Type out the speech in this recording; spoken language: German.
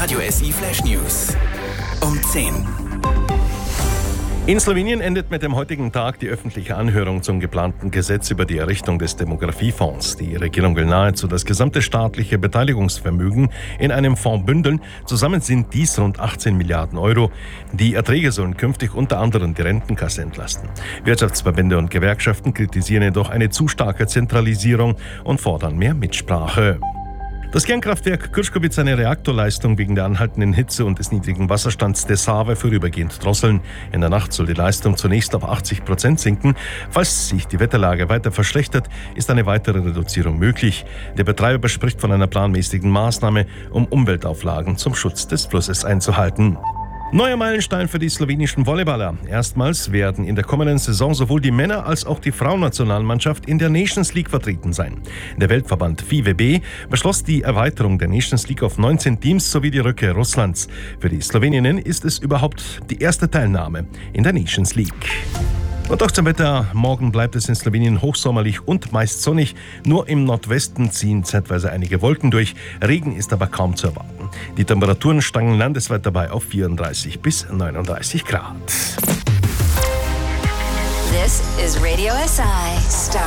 Radio SI Flash News um 10. In Slowenien endet mit dem heutigen Tag die öffentliche Anhörung zum geplanten Gesetz über die Errichtung des Demografiefonds. Die Regierung will nahezu das gesamte staatliche Beteiligungsvermögen in einem Fonds bündeln. Zusammen sind dies rund 18 Milliarden Euro. Die Erträge sollen künftig unter anderem die Rentenkasse entlasten. Wirtschaftsverbände und Gewerkschaften kritisieren jedoch eine zu starke Zentralisierung und fordern mehr Mitsprache. Das Kernkraftwerk Krško wird seine Reaktorleistung wegen der anhaltenden Hitze und des niedrigen Wasserstands der Save vorübergehend drosseln. In der Nacht soll die Leistung zunächst auf 80% sinken. Falls sich die Wetterlage weiter verschlechtert, ist eine weitere Reduzierung möglich. Der Betreiber spricht von einer planmäßigen Maßnahme, um Umweltauflagen zum Schutz des Flusses einzuhalten. Neuer Meilenstein für die slowenischen Volleyballer. Erstmals werden in der kommenden Saison sowohl die Männer- als auch die Frauennationalmannschaft in der Nations League vertreten sein. Der Weltverband FIVB beschloss die Erweiterung der Nations League auf 19 Teams sowie die Rückkehr Russlands. Für die Sloweninnen ist es überhaupt die erste Teilnahme in der Nations League. Und auch zum Wetter. Morgen bleibt es in Slowenien hochsommerlich und meist sonnig. Nur im Nordwesten ziehen zeitweise einige Wolken durch. Regen ist aber kaum zu erwarten. Die Temperaturen steigen landesweit dabei auf 34 bis 39 Grad. This is Radio SI.